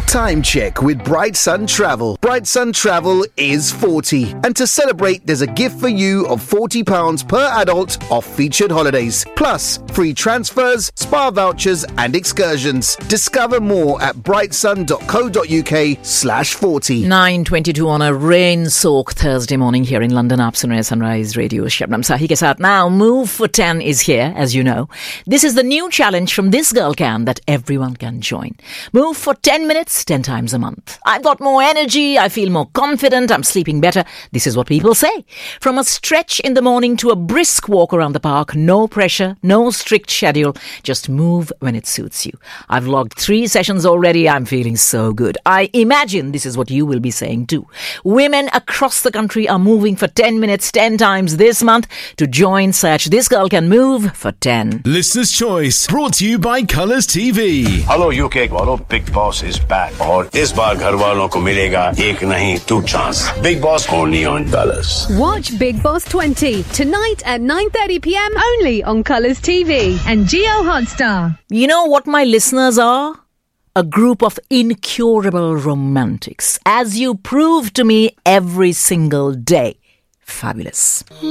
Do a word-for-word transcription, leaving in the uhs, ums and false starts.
Time check with Bright Sun Travel. Bright Sun Travel is forty. And to celebrate, there's a gift for you of forty pounds per adult off featured holidays. Plus, free transfers, spa vouchers and excursions. Discover more at brightsun.co.uk slash 40. nine twenty-two on a rain-soaked Thursday morning here in London. आप सुन रहे हैं Sunrise Radio. Shabnam Sahi के साथ. Now, Move for ten is here, as you know. This is the new challenge from this girl can that everyone can join. Move for ten minutes, ten times a month. I've got more energy, I feel more confident, I'm sleeping better. This is what people say. From a stretch in the morning to a brisk walk around the park, no pressure, no strict schedule, just move when it suits you. I've logged three sessions already, I'm feeling so good. I imagine this is what you will be saying too. Women across the country are moving for ten minutes, ten times this month. To join, search This Girl Can Move for ten. Listener's Choice, brought to you by Colours T V. Hello U K वालों, Big Boss is back. और इस बार घर वालों को मिलेगा एक नहीं two chance. Big Boss only on Colours. Watch Big Boss twenty tonight at nine thirty p.m. only on Colours T V and Geo Hotstar. You know what my listeners are? A group of incurable romantics, as you prove to me every single day. Fabulous.